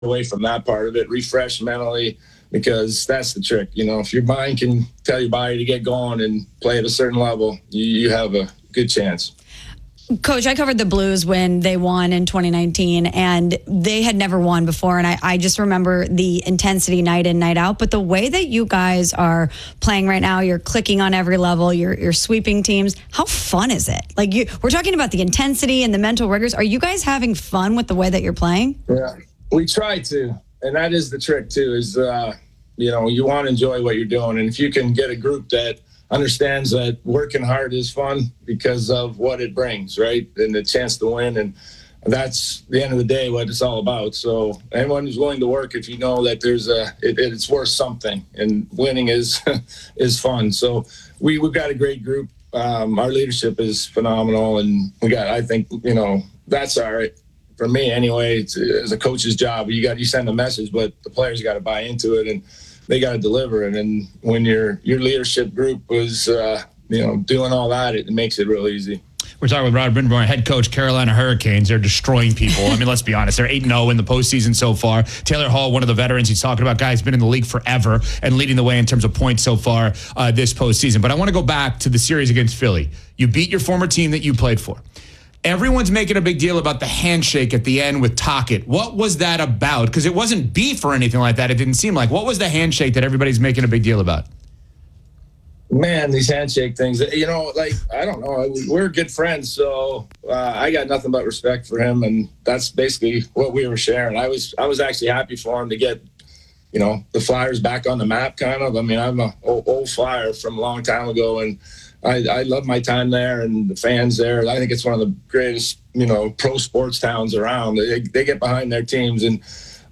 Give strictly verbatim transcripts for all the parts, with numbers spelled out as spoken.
away from that part of it, refresh mentally, because that's the trick. You know, if your mind can tell your body to get going and play at a certain level, you, you have a good chance. Coach, I covered the Blues when they won in twenty nineteen, and they had never won before. And I, I just remember the intensity night in, night out. But the way that you guys are playing right now, you're clicking on every level, you're, you're sweeping teams. How fun is it? Like, you, we're talking about the intensity and the mental rigors. Are you guys having fun with the way that you're playing? Yeah, we try to. And that is the trick, too, is, uh, you know, you want to enjoy what you're doing. And if you can get a group that understands that working hard is fun because of what it brings, right? And the chance to win. And that's the end of the day, what it's all about. So anyone who's willing to work, if you know that there's a, it, it's worth something, and winning is, is fun. So we, we've got a great group. Um, our leadership is phenomenal. And we got, I think, you know, that's all right. For me anyway, it's, it's a coach's job. You got, you send a message, but the players got to buy into it, and they got to deliver it. And when your your leadership group was, uh, you know, doing all that, it makes it real easy. We're talking with Rod Brind'Amour, head coach, Carolina Hurricanes. They're destroying people. I mean, let's be honest. They're eight and oh in the postseason so far. Taylor Hall, one of the veterans, he's talking about, guys, been in the league forever and leading the way in terms of points so far uh, this postseason. But I want to go back to the series against Philly. You beat your former team that you played for. Everyone's making a big deal about the handshake at the end with Tocchet. What was that about? Because it wasn't beef or anything like that. It didn't seem like. What was the handshake that everybody's making a big deal about? Man, these handshake things, you know, like, I don't know. We're good friends, so uh, I got nothing but respect for him, and that's basically what we were sharing. I was I was actually happy for him to get, you know, the Flyers back on the map, kind of. I mean, I'm an old, old Flyer from a long time ago, and I, I love my time there and the fans there. I think it's one of the greatest, you know, pro sports towns around. They, they get behind their teams. And,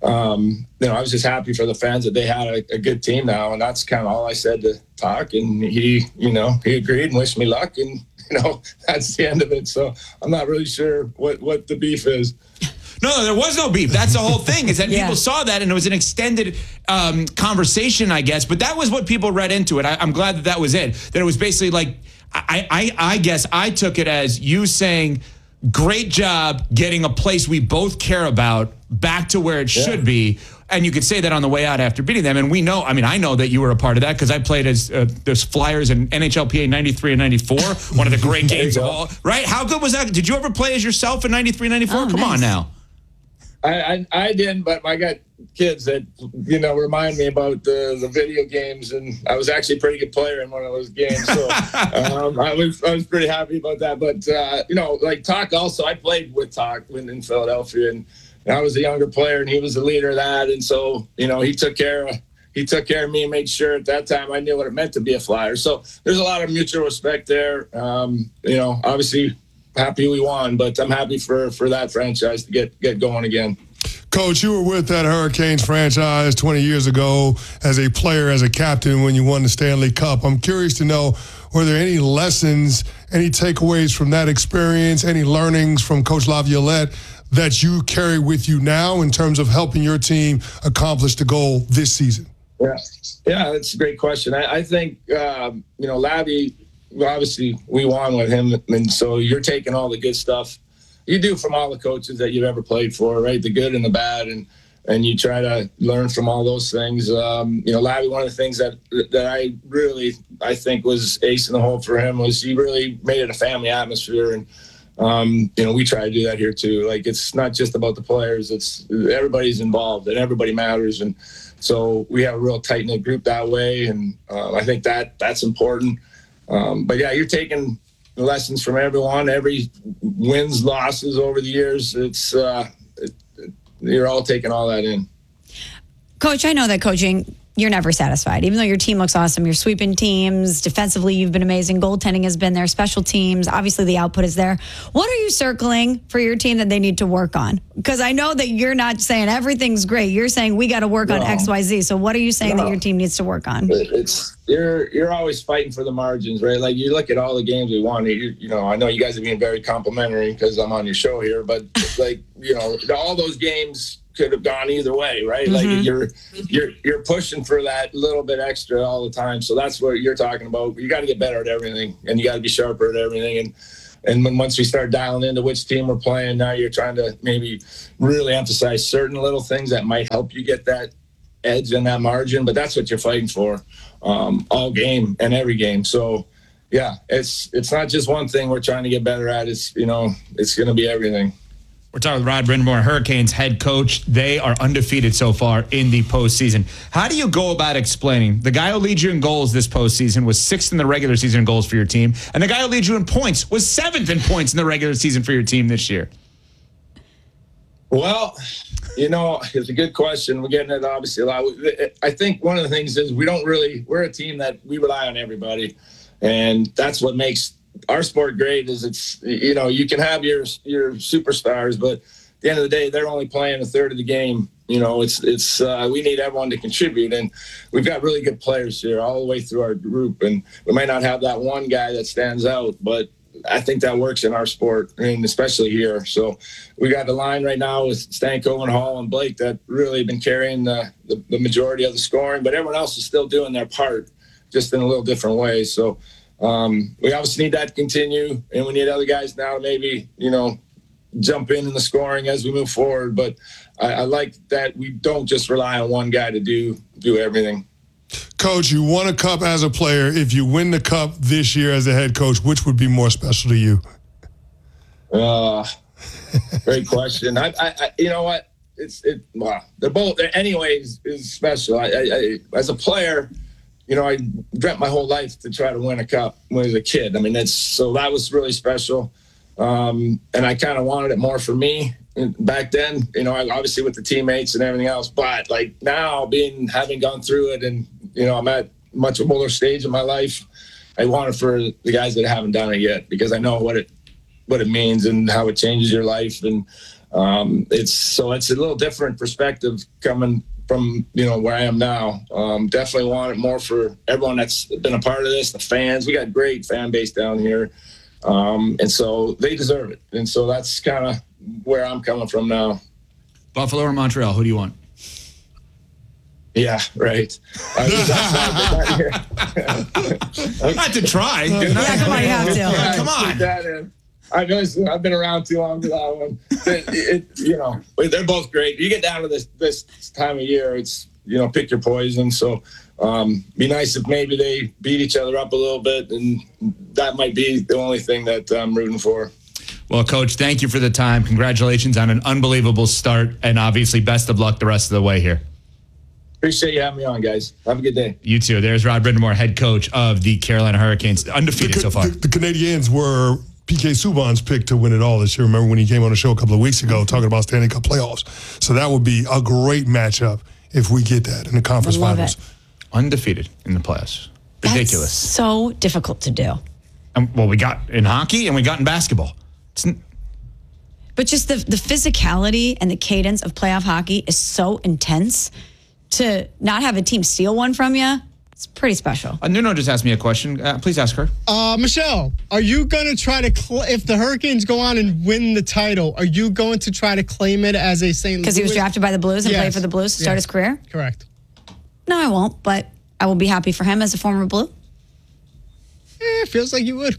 um, you know, I was just happy for the fans that they had a, a good team now. And that's kind of all I said to Talk. And he, you know, he agreed and wished me luck. And, you know, that's the end of it. So I'm not really sure what, what the beef is. No, there was no beef. That's the whole thing, is that Yeah. people saw that, and it was an extended um, conversation, I guess. But that was what people read into it. I, I'm glad that that was it. That it was basically like, I, I, I guess I took it as you saying, great job getting a place we both care about back to where it Yeah. should be. And you could say that on the way out after beating them. And we know, I mean, I know that you were a part of that because I played as uh, those Flyers in N H L P A ninety-three and ninety-four, one of the great games of all. Right? How good was that? Did you ever play as yourself in ninety-three, ninety-four? Oh, Come nice. on now. I, I, I didn't, but I got kids that, you know, remind me about the, the video games, and I was actually a pretty good player in one of those games. So um, I was I was pretty happy about that. But, uh, you know, like Talk also, I played with Talk when in Philadelphia, and, and I was a younger player, and he was the leader of that. And so, you know, he took care of he took care of me and made sure at that time I knew what it meant to be a Flyer. So there's a lot of mutual respect there. Um, you know, obviously happy we won, but I'm happy for, for that franchise to get, get going again. Coach, you were with that Hurricanes franchise twenty years ago as a player, as a captain when you won the Stanley Cup. I'm curious to know, were there any lessons, any takeaways from that experience, any learnings from Coach Laviolette that you carry with you now in terms of helping your team accomplish the goal this season? Yeah, yeah, that's a great question. I, I think, um, you know, Lavi, obviously we won with him, and so you're taking all the good stuff you do from all the coaches that you've ever played for, right? The good and the bad, and and you try to learn from all those things. Um, you know, Lavi, one of the things that that I really, I think was ace in the hole for him was he really made it a family atmosphere. And, um, you know, we try to do that here too. Like, it's not just about the players. It's everybody's involved and everybody matters. And so we have a real tight-knit group that way. And uh, I think that that's important. Um, but, yeah, you're taking – lessons from everyone, every wins, losses over the years. It's uh, it, it, you're all taking all that in. Coach, I know that coaching, you're never satisfied. Even though your team looks awesome, you're sweeping teams. Defensively, you've been amazing. Goaltending has been there. Special teams, obviously the output is there. What are you circling for your team that they need to work on? Because I know that you're not saying everything's great. You're saying we got to work no. on X, Y, Z. So what are you saying no. that your team needs to work on? It's you're you're always fighting for the margins, right? Like, you look at all the games we won. You, you know, I know you guys are being very complimentary because I'm on your show here, but like, you know, all those games could have gone either way, right? Mm-hmm. Like, you're you're you're pushing for that little bit extra all the time. So that's what you're talking about. You got to get better at everything, and you got to be sharper at everything. And And when, once we start dialing into which team we're playing, now you're trying to maybe really emphasize certain little things that might help you get that edge and that margin. But that's what you're fighting for um, all game and every game. So, yeah, it's it's not just one thing we're trying to get better at. It's, you know, it's going to be everything. We're talking with Rod Brind'Amour, Hurricanes head coach. They are undefeated so far in the postseason. How do you go about explaining the guy who leads you in goals this postseason was sixth in the regular season in goals for your team, and the guy who leads you in points was seventh in points in the regular season for your team this year? Well, you know, it's a good question. We're getting it obviously a lot. I think one of the things is we don't really, we're a team that we rely on everybody. And that's what makes our sport great is it's, you know, you can have your your superstars, but at the end of the day, they're only playing a third of the game. You know, it's, it's uh, we need everyone to contribute. And we've got really good players here all the way through our group. And we might not have that one guy that stands out, but I think that works in our sport, and especially here. So we got the line right now with Stanko and Hall and Blake that really have been carrying the, the, the majority of the scoring, but everyone else is still doing their part, just in a little different way. So um, we obviously need that to continue, and we need other guys now to maybe, you know, jump in in the scoring as we move forward. But I, I like that we don't just rely on one guy to do do everything. Coach, you won a cup as a player. If you win the cup this year as a head coach, which would be more special to you? Uh, great question. I, I, I you know what? It's it. Wow, they're both. Anyways, is special. I, I, I, as a player, you know, I dreamt my whole life to try to win a cup when I was a kid. I mean, that's so that was really special, um, and I kind of wanted it more for me back then. You know, obviously with the teammates and everything else. But like now, being having gone through it, and you know, I'm at much older stage in my life. I want it for the guys that haven't done it yet because I know what it what it means and how it changes your life. And um, it's so it's a little different perspective coming from, you know, where I am now. Um, definitely want it more for everyone that's been a part of this, the fans. We got a great fan base down here. Um, and so they deserve it. And so that's kind of where I'm coming from now. Buffalo or Montreal? Who do you want? Yeah, right. I had to try. Yeah, come on, you have to. Yeah, come on. I know I've been around too long for that one. It, it, you know, they're both great. You get down to this this time of year, it's, you know, pick your poison. So um, be nice if maybe they beat each other up a little bit, and that might be the only thing that I'm rooting for. Well, Coach, thank you for the time. Congratulations on an unbelievable start, and obviously best of luck the rest of the way here. Appreciate you having me on, guys. Have a good day. You too. There's Rod Brind'Amour, head coach of the Carolina Hurricanes, undefeated the, so far. The, the Canadiens were P K Subban's pick to win it all this year. Remember when he came on the show a couple of weeks ago talking about Stanley Cup playoffs? So that would be a great matchup if we get that in the conference I love finals. it. Undefeated in the playoffs. Ridiculous. That's so difficult to do. Um, well, we got in hockey and we got in basketball. It's n- But just the, the physicality and the cadence of playoff hockey is so intense. To not have a team steal one from you, it's pretty special. uh, Nuno just asked me a question. Uh, please ask her. Uh, Michelle, are you going to try to, cl- if the Hurricanes go on and win the title, are you going to try to claim it as a Saint Louis? Because he was drafted by the Blues and Yes. played for the Blues to start Yes. his career? Correct. No, I won't, but I will be happy for him as a former Blue. Eh, feels like you would.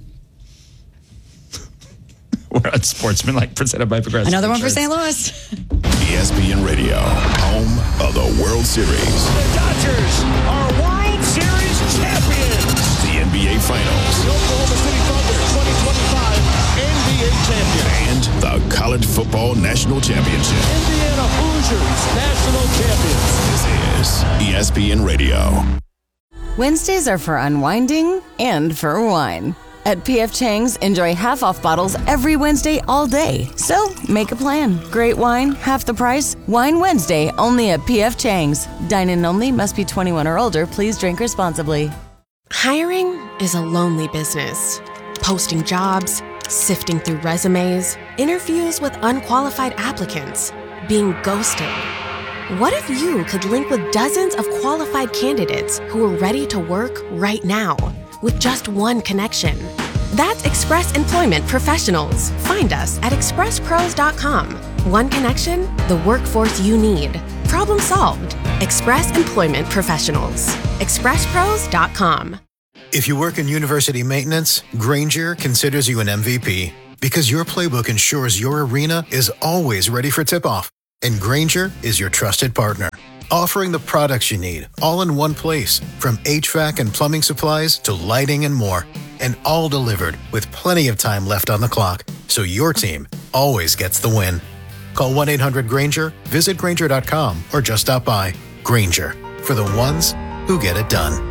We're on Sportsmanlike, presented by Progressive. Another one for Insurance. Saint Louis. E S P N Radio, home of the World Series. The Dodgers are World Series champions. The N B A Finals. The Oklahoma City Thunder twenty twenty-five N B A champions. And the College Football National Championship. Indiana Hoosiers national champions. This is E S P N Radio. Wednesdays are for unwinding and for wine. At P F Chang's, enjoy half-off bottles every Wednesday all day. So, make a plan. Great wine, half the price. Wine Wednesday, only at P F Chang's. Dine-in only, must be twenty-one or older. Please drink responsibly. Hiring is a lonely business. Posting jobs, sifting through resumes, interviews with unqualified applicants, being ghosted. What if you could link with dozens of qualified candidates who are ready to work right now? With just one connection. That's Express Employment Professionals. Find us at express pros dot com. One connection, the workforce you need. Problem solved. Express Employment Professionals. express pros dot com. If you work in university maintenance, Grainger considers you an M V P because your playbook ensures your arena is always ready for tip-off. And Grainger is your trusted partner, offering the products you need all in one place, from H V A C and plumbing supplies to lighting and more, and all delivered with plenty of time left on the clock, so your team always gets the win. Call one eight hundred Grainger, visit Grainger dot com, or just stop by. Grainger, for the ones who get it done.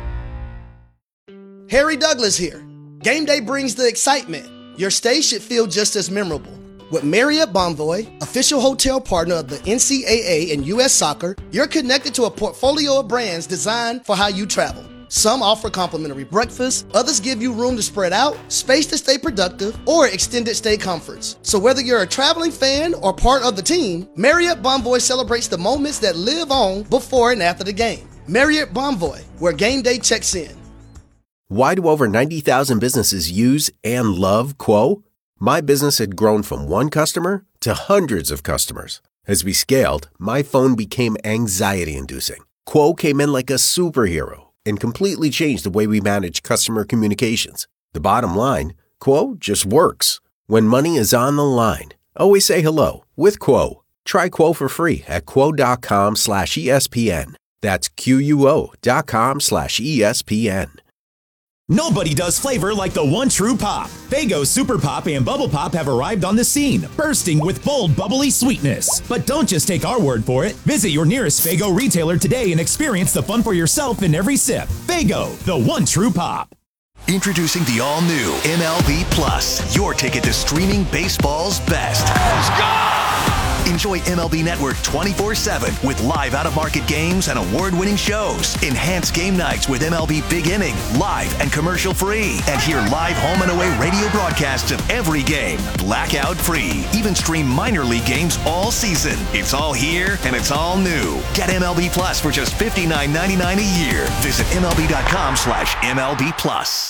Harry Douglas here. Game day brings the excitement. Your stay should feel just as memorable. With Marriott Bonvoy, official hotel partner of the N C double A and U S Soccer, you're connected to a portfolio of brands designed for how you travel. Some offer complimentary breakfast, others give you room to spread out, space to stay productive, or extended stay comforts. So whether you're a traveling fan or part of the team, Marriott Bonvoy celebrates the moments that live on before and after the game. Marriott Bonvoy, where game day checks in. Why do over ninety thousand businesses use and love Quo? My business had grown from one customer to hundreds of customers. As we scaled, my phone became anxiety-inducing. Quo came in like a superhero and completely changed the way we manage customer communications. The bottom line, Quo just works. When money is on the line, always say hello with Quo. Try Quo for free at quo.com slash ESPN. That's Q-U-O dot com slash ESPN. Nobody does flavor like the one true pop. Faygo Super Pop and Bubble Pop have arrived on the scene, bursting with bold, bubbly sweetness. But don't just take our word for it. Visit your nearest Faygo retailer today and experience the fun for yourself in every sip. Faygo, the one true pop. Introducing the all-new M L B Plus, your ticket to streaming baseball's best. Let's go! Enjoy M L B Network twenty-four seven with live out-of-market games and award-winning shows. Enhance game nights with M L B Big Inning, live and commercial-free. And hear live home and away radio broadcasts of every game, blackout-free. Even stream minor league games all season. It's all here and it's all new. Get M L B Plus for just fifty-nine ninety-nine a year. Visit MLB.com slash MLB Plus.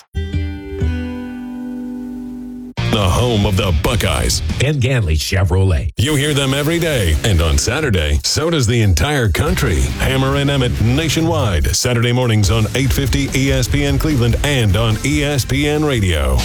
The home of the Buckeyes. Ken Ganley Chevrolet. You hear them every day, and on Saturday, so does the entire country. Hammer and Emmett nationwide, Saturday mornings on eight fifty E S P N Cleveland and on E S P N Radio.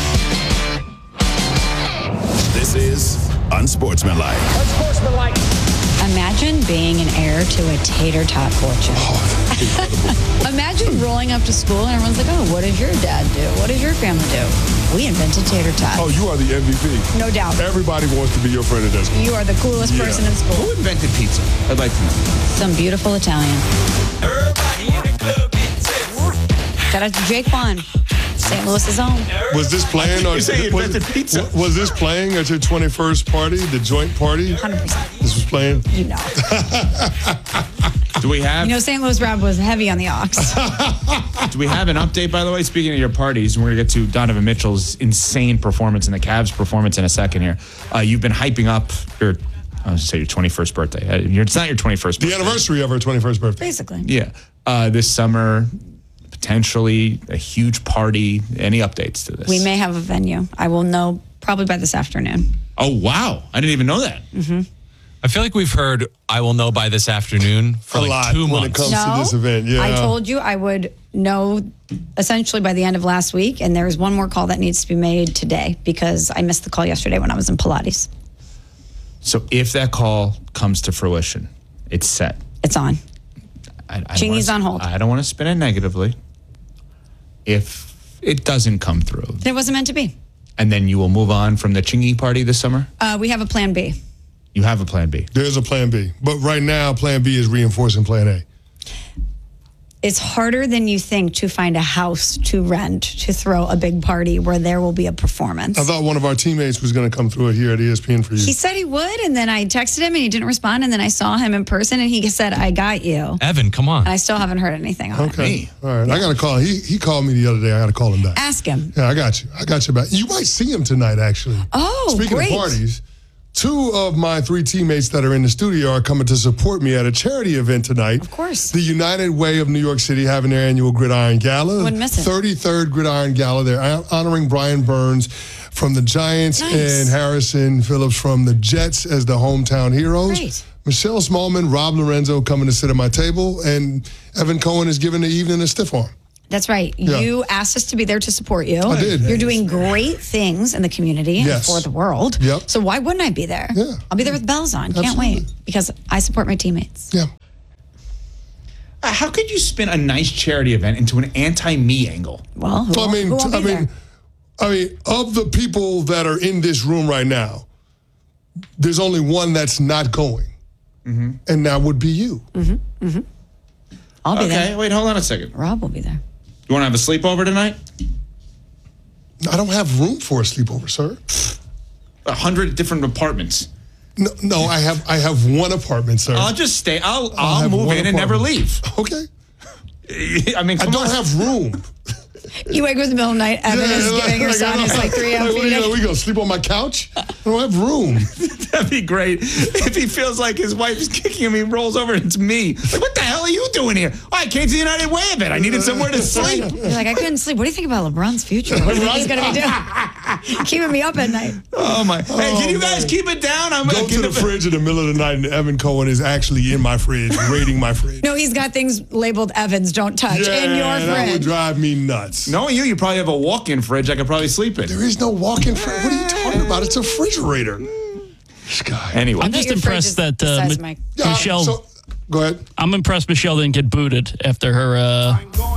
This is Unsportsmanlike. Unsportsmanlike. Imagine being an heir to a tater tot fortune. Oh, Imagine rolling up to school and everyone's like, oh, what does your dad do? What does your family do? We invented tater tots. Oh, you are the M V P. No doubt. Everybody wants to be your friend at that school. You are the coolest Yeah. person in school. Who invented pizza? I'd like to know. Some beautiful Italian. Shout out to Jake Bond, Saint Louis's own. Was this playing? Or You say you was, invented pizza. was this playing at your twenty-first party, the joint party? one hundred percent. This was playing? You know. Do we have? You know, Saint Louis Rab was heavy on the ox. Do we have an update, by the way? Speaking of your parties, and we're going to get to Donovan Mitchell's insane performance and the Cavs' performance in a second here. Uh, you've been hyping up your, I was say your twenty-first birthday. Uh, your- It's not your twenty-first The birthday. anniversary of her twenty-first birthday. Basically. Yeah. Uh, this summer, potentially a huge party. Any updates to this? We may have a venue. I will know probably by this afternoon. Oh, wow. I didn't even know that. Mm-hmm. I feel like we've heard I will know by this afternoon for A like lot two when it months. comes to this event. Yeah. I told you I would know essentially by the end of last week, and there's one more call that needs to be made today because I missed the call yesterday when I was in Pilates. So if that call comes to fruition, it's set. It's on. I, I don't Chingy's wanna- on hold. I don't want to spin it negatively. If it doesn't come through, It wasn't meant to be. and then you will move on from the Chingy party this summer? Uh, we have a plan B. You have a plan B. There's a plan B. But right now, plan B is reinforcing plan A. It's harder than you think to find a house to rent to throw a big party where there will be a performance. I thought one of our teammates was going to come through it here at E S P N for you. He said he would, and then I texted him and he didn't respond, and then I saw him in person and he said, I got you. Evan, come on. And I still haven't heard anything on it. Okay. All right. I got to call. He he called me the other day. I got to call him back. Ask him. Yeah, I got you. I got you back. You might see him tonight, actually. Oh, Speaking great. of parties, two of my three teammates that are in the studio are coming to support me at a charity event tonight. Of course. The United Way of New York City having their annual Gridiron Gala. Wouldn't miss it. thirty-third Gridiron Gala. They're hon- honoring Brian Burns from the Giants Nice. and Harrison Phillips from the Jets as the hometown heroes. Great. Michelle Smallman, Rob Lorenzo coming to sit at my table, and Evan Cohen is giving the evening a stiff arm. That's right. Yeah. You asked us to be there to support you. I did. You're doing great things in the community Yes. and for the world. Yep. So why wouldn't I be there? Yeah. I'll be there with bells on. Can't Absolutely. wait because I support my teammates. Yeah. Uh, how could you spin a nice charity event into an anti-me angle? Well, who, I mean, who won't be I mean, there? I mean, of the people that are in this room right now, there's only one that's not going, Mm-hmm. and that would be you. Mm-hmm. Mm-hmm. I'll be okay, there. wait, hold on a second. Rob will be there. You want to have a sleepover tonight? I don't have room for a sleepover, sir. A hundred different apartments. No, no, I have I have one apartment, sir. I'll just stay. I'll I'll I'll have move one in and never apartment. leave. Okay. I mean, I come don't on. have room. You wake up in the middle of the night, Evan is giving her son his like three Like, a.m. what are you feeding. gonna- we gonna sleep on my couch? I don't have room. That'd be great if he feels like his wife is kicking him. He rolls over and it's me. Like, what the hell are you doing here? Oh, I came to the United Way of it. I needed somewhere to sleep. You're like, I couldn't sleep. What do you think about LeBron's future? What do you think he's going to be doing? Keeping me up at night. Oh my! Hey, can you guys man. keep it down? I'm Go gonna to the fridge in the middle of the night, and Evan Cohen is actually in my fridge, raiding my fridge. No, he's got things labeled Evans, don't touch, Yeah, in your that would fridge. drive me nuts. Knowing you, you probably have a walk-in fridge I could probably sleep in. There is no walk-in fridge. What are you talking about? It's a refrigerator. This guy. Anyway, I'm just your fridge impressed is that the uh, size of Mi- my- Yeah, Michelle. so- go ahead. I'm impressed Michelle didn't get booted after her uh,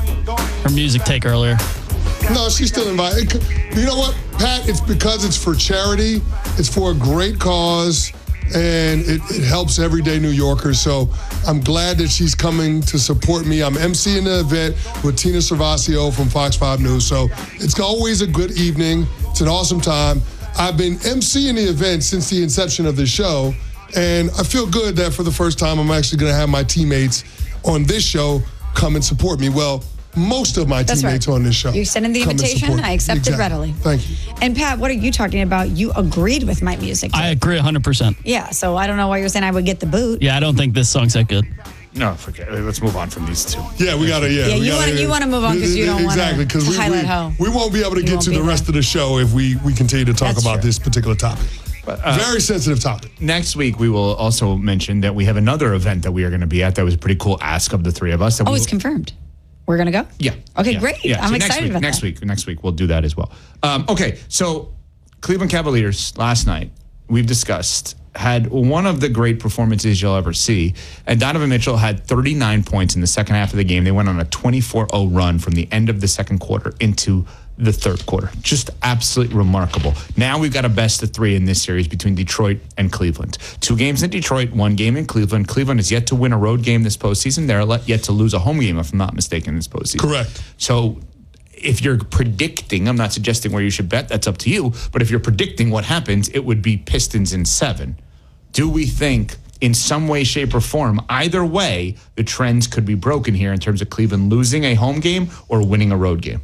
her music take earlier. No, she's still invited. You know what, Pat? It's because it's for charity. It's for a great cause, and it, it helps everyday New Yorkers. So I'm glad that she's coming to support me. I'm emceeing the event with Tina Servasio from Fox five News. So it's always a good evening. It's an awesome time. I've been emceeing the event since the inception of the show, and I feel good that for the first time I'm actually going to have my teammates on this show come and support me. Well, most of my That's teammates right. on this show. You sent in the come and invitation. support me. I accepted Exactly. readily. Thank you. And Pat, what are you talking about? You agreed with my music. I agree one hundred percent. Yeah, so I don't know why you're saying I would get the boot. Yeah, I don't think this song's that good. no, forget it. Let's move on from these two. Yeah, we gotta. Yeah, Yeah, we you gotta, wanna- you wanna move on 'cause you don't wanna exactly because we, highlight we, how we won't be able to you get won't to be the rest of the show if we we continue to talk That's about true. this particular topic. But, uh, Very sensitive topic. Next week, we will also mention that we have another event that we are going to be at. That was a pretty cool ask of the three of us. That Oh, we it's will- confirmed. We're going to go? Yeah. Okay, yeah, great. Yeah. I'm So excited next week, about next that. week. Next week, we'll do that as well. Um, okay, so Cleveland Cavaliers last night, we've discussed, had one of the great performances you'll ever see. And Donovan Mitchell had thirty-nine points in the second half of the game. They went on a twenty-four oh run from the end of the second quarter into the third quarter. Just absolutely remarkable. Now we've got a best of three in this series between Detroit and Cleveland. Two games in Detroit, one game in Cleveland. Cleveland has yet to win a road game this postseason. They're yet to lose a home game, if I'm not mistaken, this postseason. Correct. So if you're predicting, I'm not suggesting where you should bet, that's up to you, but if you're predicting what happens, it would be Pistons in seven. Do we think in some way, shape, or form, either way, the trends could be broken here in terms of Cleveland losing a home game or winning a road game?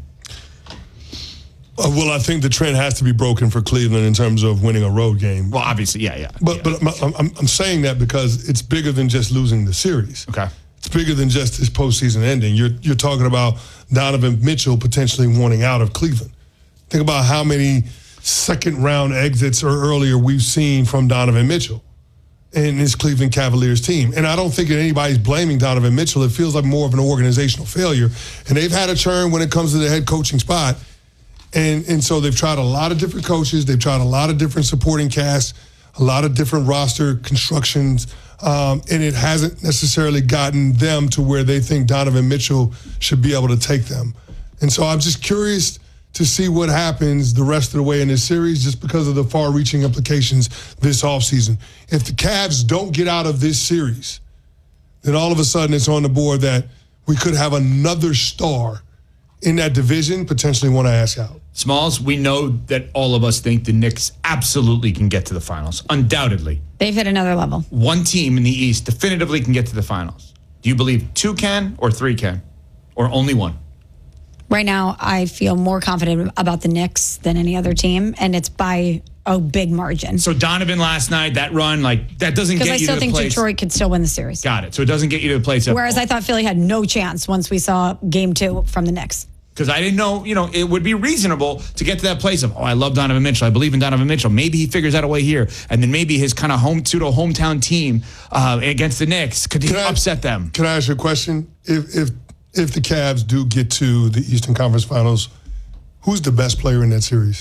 Uh, well, I think the trend has to be broken for Cleveland in terms of winning a road game. Well, obviously, yeah, yeah. But but my, I'm, I'm saying that because it's bigger than just losing the series. Okay. It's bigger than just this postseason ending. You're you're talking about Donovan Mitchell potentially wanting out of Cleveland. Think about how many second round exits or earlier we've seen from Donovan Mitchell and his Cleveland Cavaliers team. And I don't think that anybody's blaming Donovan Mitchell. It feels like more of an organizational failure. And they've had a churn when it comes to the head coaching spot. And and so they've tried a lot of different coaches. They've tried a lot of different supporting casts, a lot of different roster constructions. Um, and it hasn't necessarily gotten them to where they think Donovan Mitchell should be able to take them. And so I'm just curious to see what happens the rest of the way in this series just because of the far-reaching implications this offseason. If the Cavs don't get out of this series, then all of a sudden it's on the board that we could have another star in that division potentially want to ask out. Smalls, we know that all of us think the Knicks absolutely can get to the finals, undoubtedly. They've hit another level. One team in the East definitively can get to the finals. Do you believe two can or three can? Or only one? Right now, I feel more confident about the Knicks than any other team, and it's by a big margin. So Donovan last night, that run, like, that doesn't Because get I you still to the think place. Detroit could still win the series. Got it. So it doesn't get you to the place. of- Whereas I thought Philly had no chance once we saw game two from the Knicks. Because I didn't know, you know, it would be reasonable to get to that place of, oh, I love Donovan Mitchell. I believe in Donovan Mitchell. Maybe he figures out a way here. And then maybe his kind of home pseudo hometown team uh, against the Knicks, could he Can I- upset them? Can I ask you a question? If if if the Cavs do get to the Eastern Conference Finals, who's the best player in that series?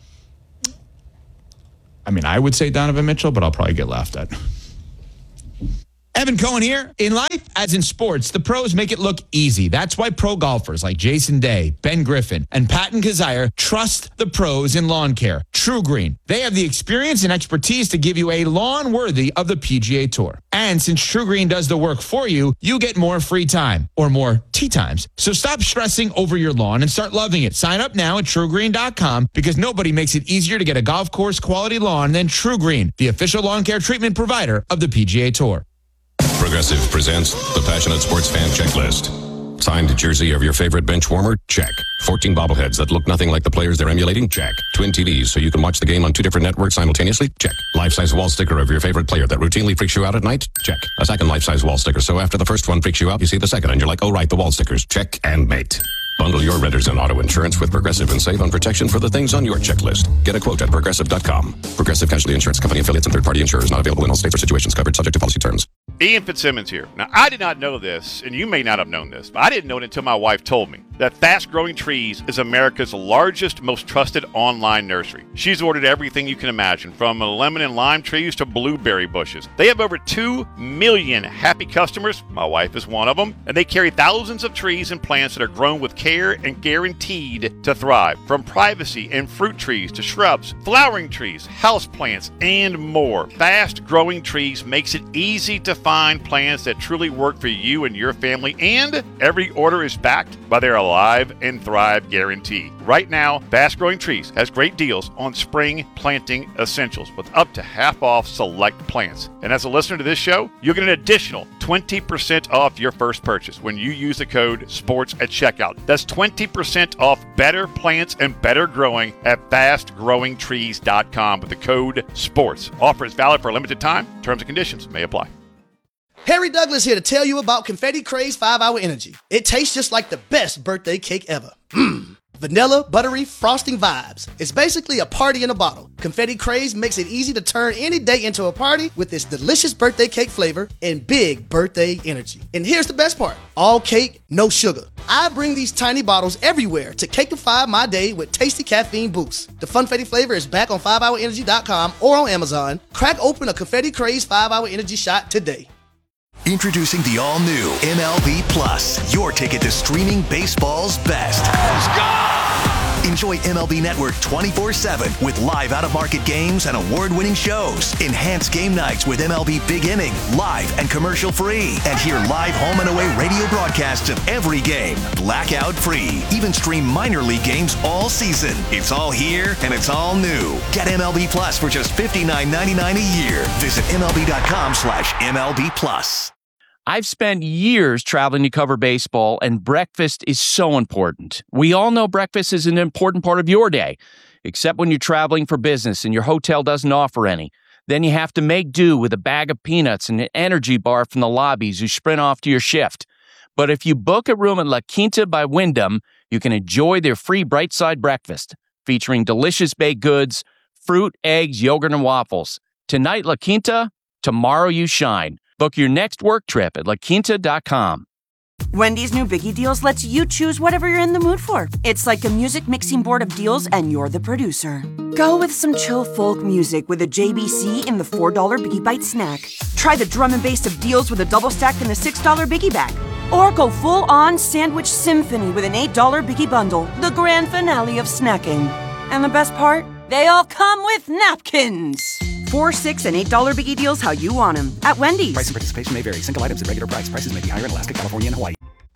I mean, I would say Donovan Mitchell, but I'll probably get laughed at. Evan Cohen here. In life, as in sports, the pros make it look easy. That's why pro golfers like Jason Day, Ben Griffin, and Patton Kazire trust the pros in lawn care. True Green. They have the experience and expertise to give you a lawn worthy of the P G A Tour. And since True Green does the work for you, you get more free time or more tee times. So stop stressing over your lawn and start loving it. Sign up now at true green dot com because nobody makes it easier to get a golf course quality lawn than True Green, the official lawn care treatment provider of the P G A Tour. Progressive presents the Passionate Sports Fan Checklist. Signed jersey of your favorite bench warmer? Check. fourteen bobbleheads that look nothing like the players they're emulating? Check. Twin T Vs so you can watch the game on two different networks simultaneously? Check. Life-size wall sticker of your favorite player that routinely freaks you out at night? Check. A second life-size wall sticker so after the first one freaks you out, you see the second and you're like, oh right, the wall stickers. Check and mate. Bundle your renters and auto insurance with Progressive and save on protection for the things on your checklist. Get a quote at progressive dot com. Progressive Casualty Insurance Company affiliates and third-party insurers not available in all states or situations covered subject to policy terms. Ian Fitzsimmons here. Now, I did not know this, and you may not have known this, but I didn't know it until my wife told me, that Fast Growing Trees is America's largest, most trusted online nursery. She's ordered everything you can imagine, from lemon and lime trees to blueberry bushes. They have over two million happy customers. My wife is one of them. And they carry thousands of trees and plants that are grown with care and guaranteed to thrive. From privacy and fruit trees to shrubs, flowering trees, houseplants, and more. Fast Growing Trees makes it easy to find plants that truly work for you and your family, and every order is backed by their Alive and Thrive guarantee. Right now, Fast Growing Trees has great deals on spring planting essentials with up to half off select plants. And as a listener to this show, you'll get an additional twenty percent off your first purchase when you use the code SPORTS at checkout. That's twenty percent off better plants and better growing at fast growing trees dot com with the code SPORTS. Offer is valid for a limited time. Terms and conditions may apply. Harry Douglas here to tell you about Confetti Craze five hour Energy. It tastes just like the best birthday cake ever. Mmm. Vanilla, buttery, frosting vibes. It's basically a party in a bottle. Confetti Craze makes it easy to turn any day into a party with its delicious birthday cake flavor and big birthday energy. And here's the best part. All cake, no sugar. I bring these tiny bottles everywhere to cakeify my day with tasty caffeine boost. The Funfetti flavor is back on five hour energy dot com or on Amazon. Crack open a Confetti Craze five hour Energy shot today. Introducing the all-new M L B Plus, your ticket to streaming baseball's best. Let's go! Enjoy M L B Network twenty-four seven with live out-of-market games and award-winning shows. Enhance game nights with M L B Big Inning, live and commercial-free. And hear live home and away radio broadcasts of every game, blackout-free. Even stream minor league games all season. It's all here and it's all new. Get M L B Plus for just fifty-nine ninety-nine a year. Visit M L B dot com slash M L B Plus. I've spent years traveling to cover baseball, and breakfast is so important. We all know breakfast is an important part of your day, except when you're traveling for business and your hotel doesn't offer any. Then you have to make do with a bag of peanuts and an energy bar from the lobbies you sprint off to your shift. But if you book a room at La Quinta by Wyndham, you can enjoy their free Bright Side breakfast, featuring delicious baked goods, fruit, eggs, yogurt, and waffles. Tonight, La Quinta, tomorrow you shine. Book your next work trip at la quinta dot com. Wendy's new Biggie Deals lets you choose whatever you're in the mood for. It's like a music mixing board of deals, and you're the producer. Go with some chill folk music with a J B C in the four dollar Biggie Bite snack. Try the drum and bass of deals with a double stack in the six dollar Biggie Bag. Or go full-on sandwich symphony with an eight dollar Biggie Bundle, the grand finale of snacking. And the best part? They all come with napkins. Four, six, and eight dollar Biggie Deals how you want them at Wendy's. Price and participation may vary. Single items at regular price. Prices may be higher in Alaska, California, and Hawaii.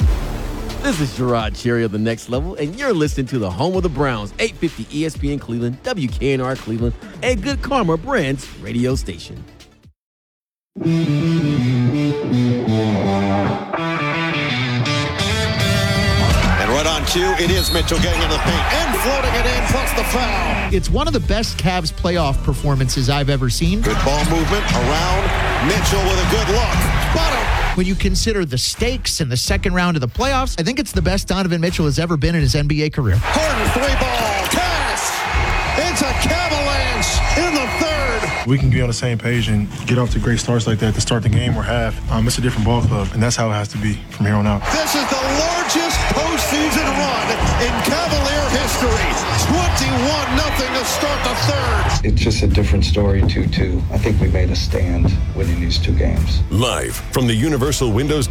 This is Gerard Cherry of The Next Level, and you're listening to the home of the Browns, eight fifty E S P N Cleveland, W K N R Cleveland, and Good Karma Brands radio station. Right on cue, it is Mitchell getting in the paint and floating it in, plus the foul. It's one of the best Cavs playoff performances I've ever seen. Good ball movement around Mitchell with a good look. Bottom. When you consider the stakes in the second round of the playoffs, I think it's the best Donovan Mitchell has ever been in his N B A career. Corner three ball, pass. It's a Cavalanche in the third. We can be on the same page and get off to great starts like that to start the game or half. Um, it's a different ball club, and that's how it has to be from here on out. This is the largest largest postseason run in Cavalier history. twenty-one nothing to start the third. It's just a different story, two two. I think we made a stand winning these two games. Live from the Universal Windows